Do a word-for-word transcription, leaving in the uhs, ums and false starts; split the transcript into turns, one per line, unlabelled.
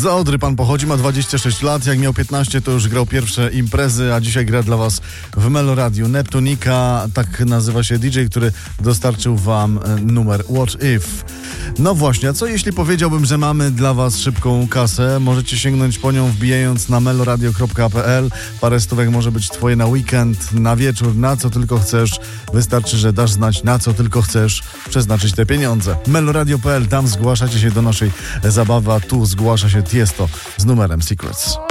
Z Odry pan pochodzi, ma dwadzieścia sześć lat. Jak miał piętnaście, to już grał pierwsze imprezy, a dzisiaj gra dla was w Melo Radio. Neptunika, tak nazywa się D J, który dostarczył wam numer What If. No właśnie, a co jeśli powiedziałbym, że mamy dla was szybką kasę? Możecie sięgnąć po nią wbijając na meloradio kropka p l. Parę stówek może być twoje na weekend, na wieczór, na co tylko chcesz. Wystarczy, że dasz znać, na co tylko chcesz przeznaczyć te pieniądze. meloradio kropka p l, tam zgłaszacie się do naszej zabawy, a tu zgłasza się Tiesto z numerem Secrets.